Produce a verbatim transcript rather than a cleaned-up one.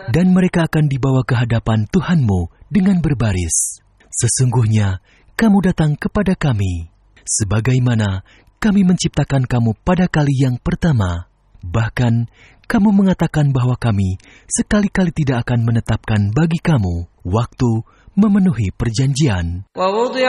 dan mereka akan dibawa ke hadapan Tuhanmu dengan berbaris. Sesungguhnya kamu datang kepada kami, sebagaimana kami menciptakan kamu pada kali yang pertama. Bahkan kamu mengatakan bahwa kami sekali-kali tidak akan menetapkan bagi kamu waktu memenuhi perjanjian. وَوُضِعَ